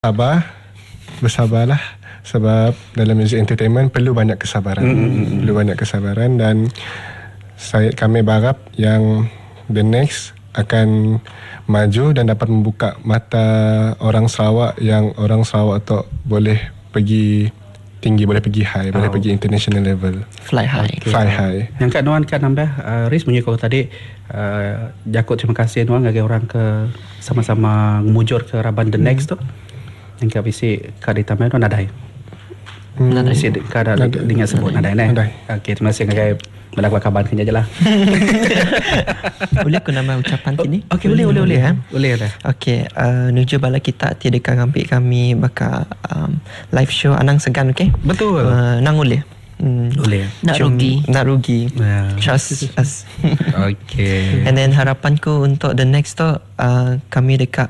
sabar, bersabarlah sebab dalam music entertainment perlu banyak kesabaran. Perlu banyak kesabaran dan kami berharap yang the next akan maju dan dapat membuka mata orang Sarawak yang orang Sarawak tu boleh pergi tinggi, boleh pergi high, boleh pergi international level. Fly high. Okay. Fly high. Yang Kak Nuan kan nambah Riz punya kau tadi Jakut terima kasih Nuan ngagi orang ke sama-sama mujur ke Raban the next tu. Yang Kak bisi Kak ditambah Nuan nadai. Nadai si Kak ada dengan sebut nadai ni. Okey, terima kasih ngagi melakukan kabar kerja je lah. Boleh aku nama ucapan kini? Okey, boleh. Boleh dah. Okey, nuju bala kita tiada kang ambil kami bakal live show Anang Segan, okey? Betul. Nang boleh. Boleh. Nak rugi. Trust us. Okay. And then harapanku untuk the next tu kami dekat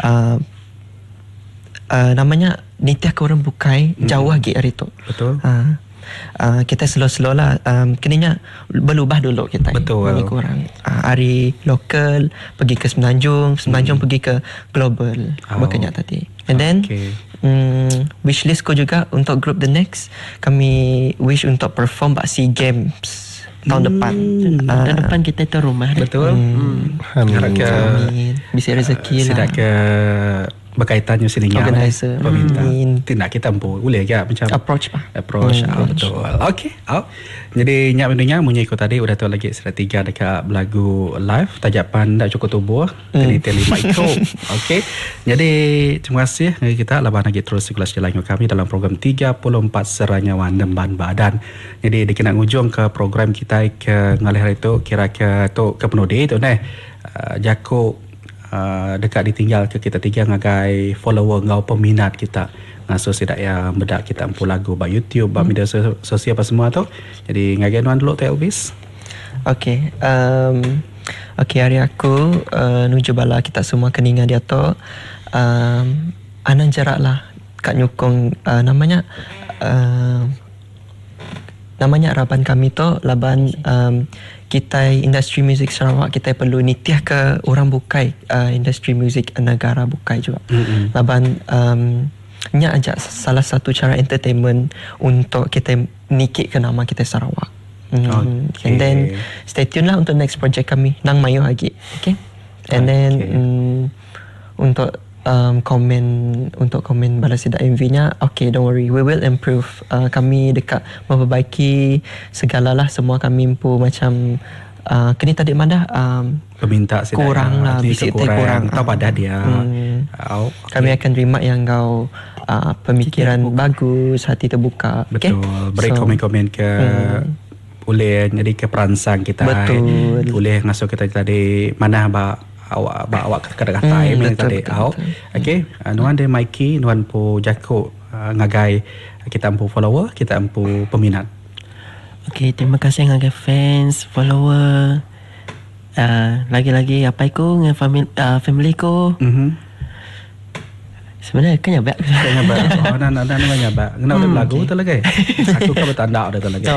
namanya Nitiah Korang Bukai jauh lagi hari tu. Betul. Kita slow-slow lah, kenanya berubah dulu kita. Betul. Lebih kurang hari lokal pergi ke Semenanjung pergi ke global. Makanya tadi. And then wish list ko juga untuk group the next, kami wish untuk perform bak SEA Games tahun depan. Tahun depan kita tu rumah. Betul. Harap ke bisa rezeki lah. Sidak ke berkaitannya selingan organizer peminta tindak kita mampu boleh ke macam approach betul. Okey. Jadi nyak mendengar munyi ko tadi udah tahu lagi sudah 3 dekat belagu live tajapan dak cukup tubuh kini tele micro. Okey. Jadi terima kasih kita laban lagi terus sirkulasi jalan kami dalam program 34 Seranyawan Nemban Badan. Jadi dikenal ujung ke program kita ke ngalih hari tu kira ke tu ke penudi tu Jakub dekat ditinggal ke kita tiga ngagai follower ngau peminat kita ngaso sidak yang bedak kita empu lagu ba YouTube ba media sosial apa semua tu. Jadi ngagai Nuan dulu tu Elvis. Okey. Okey, hari aku nuju bala kita semua keningan dia tu anan jarak lah kat nyukong namanya Raban kami tu laban kita industri muzik Sarawak kita perlu nitiah ke orang bukai industri muzik negara bukai juga. Laban nya ajak salah satu cara entertainment untuk kita nikik ke nama kita Sarawak. And then stay tune lah untuk next project kami nang mayu lagi. Okay. And then untuk komen balas sidak MV-nya, okay, don't worry, we will improve. Kami dekat memperbaiki segalalah, semua kami mampu macam kini tadi mana peminta kurang lah, bisik kurang tak pada dia. Kami akan terima yang kau pemikiran bagus, hati terbuka. Betul. Beri komen-komen ke boleh jadi ke perangsang kita. Betul. Boleh ngasuh kita tadi mana awak kata-kata tadi okey. Nuan de Mikey, nuan po Jakub ngagai kita ampu follower, kita ampu peminat. Okey, terima kasih ngagai fans, follower. Lagi-lagi apa iku dengan family ko. Sebenarnya kan nyabak. Nak nyabak. Kena ada lagu tu lagi. Aku kan bertanda ada tu lagi.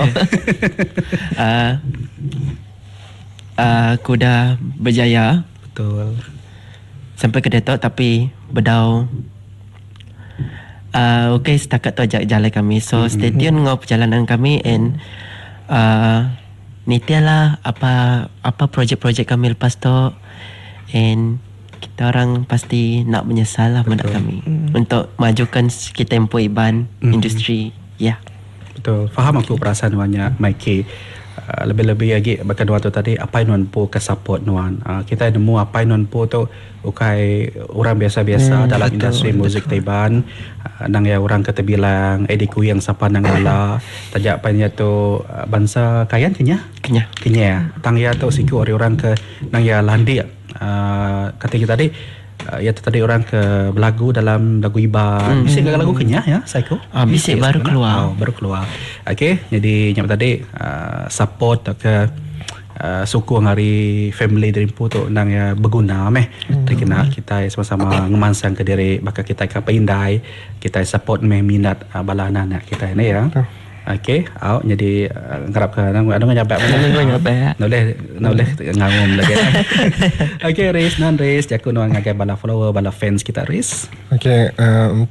Aku dah berjaya. Betul. Sampai ke Datuk tapi bedau. Okay, setakat tu ajak jalan kami. So stay tune ngau perjalanan kami and nitialah apa projek-projek kami lepas tu, and kita orang pasti nak menyesal lah mendak kami untuk majukan kita tempoh iban industri. Ya. Betul. Faham aku perasaan banyak Mikey. Lebih-lebih lagi bahkan Nuan tu tadi apa yang Nuan po ke support Nuan. Kita nemu apa yang Nuan po tu ukai orang biasa-biasa dalam industri muzik Taiban. Nang ya orang kata bilang ediku yang sapa nang ala tajak panya tu bangsa kayan Kenya. Tang ya tu siku orang ke nang ya landi kata kita tadi ya tadi orang ke belagu dalam lagu Iban. Bisik ke lagu Kenya ya, Psycho? Bisik baru keluar. Baru keluar. Okey, jadi nyam tadi support ke suku hari family dari Impu tu nang ya berguna terkena kita sama-sama ngemansang ke diri bakal kita ke pindai, kita support minat bala anak kita ni ya. Okay, out jadi ngarap ke ada ngajak mana? Ngajak. Noleh ngangum lagi. Okay, Riz, nan Riz, jaku no ngagai bala follower, bala fans kita Riz. Okay,